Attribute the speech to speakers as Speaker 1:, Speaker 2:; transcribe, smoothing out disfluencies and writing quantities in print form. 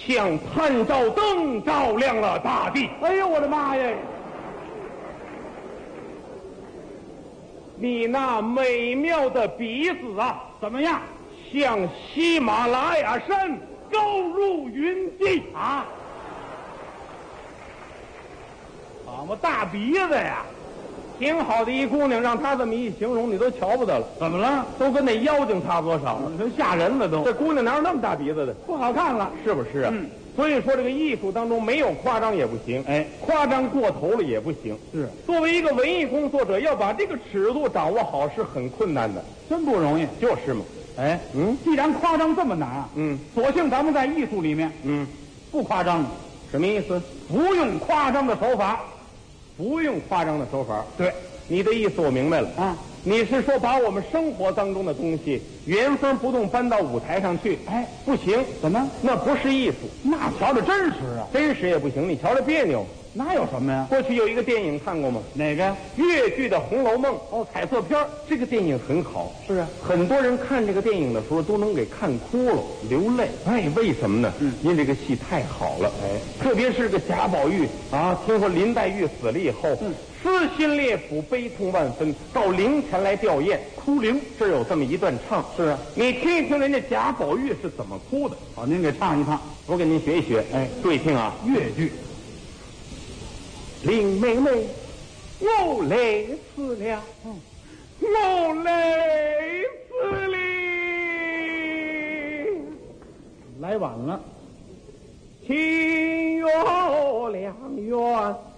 Speaker 1: 像探照灯照亮了大地。
Speaker 2: 哎呦，我的妈呀！
Speaker 1: 你那美妙的鼻子啊，
Speaker 2: 怎么样？
Speaker 1: 像喜马拉雅山高入云际
Speaker 2: 啊！好嘛，大鼻子呀！
Speaker 1: 挺好的一姑娘，让她这么一形容，你都瞧不得了。
Speaker 2: 怎么了？
Speaker 1: 都跟那妖精差不多少了，
Speaker 2: 真吓人了都。
Speaker 1: 这姑娘哪有那么大鼻子的？
Speaker 2: 不好看了，
Speaker 1: 是不是啊？所以说这个艺术当中没有夸张也不行，
Speaker 2: 哎，
Speaker 1: 夸张过头了也不行。
Speaker 2: 是，
Speaker 1: 作为一个文艺工作者，要把这个尺度掌握好是很困难的，
Speaker 2: 真不容易。
Speaker 1: 就是嘛。
Speaker 2: 哎，既然夸张这么难啊，索性咱们在艺术里面，不夸张了。
Speaker 1: 什么意思？
Speaker 2: 不用夸张的手法，
Speaker 1: 不用夸张的手法。
Speaker 2: 对，
Speaker 1: 你的意思我明白了
Speaker 2: 啊。
Speaker 1: 你是说把我们生活当中的东西原封不动搬到舞台上去？
Speaker 2: 哎，
Speaker 1: 不行，
Speaker 2: 怎么？
Speaker 1: 那不是艺术，
Speaker 2: 那瞧着真实啊，
Speaker 1: 真实也不行，你瞧着别扭。
Speaker 2: 哪有什么呀？
Speaker 1: 过去有一个电影看过吗？
Speaker 2: 哪个？
Speaker 1: 越剧的《红楼梦》哦，彩色片这个电影很好。
Speaker 2: 是啊，
Speaker 1: 很多人看这个电影的时候都能给看哭了，流泪。哎，为什么呢？因为这个戏太好了。哎，特别是个贾宝玉啊，听说林黛玉死了以后，撕心裂腹，悲痛万分，到灵前来吊唁，哭灵。这有这么一段唱。
Speaker 2: 是啊，
Speaker 1: 你听一听人家贾宝玉是怎么哭的。
Speaker 2: 好，您给唱一唱，
Speaker 1: 我给您学一学。哎，注意听啊，
Speaker 2: 越剧。
Speaker 1: 林妹妹，我累死了，我累死了。
Speaker 2: 来晚了，
Speaker 1: 情缘良缘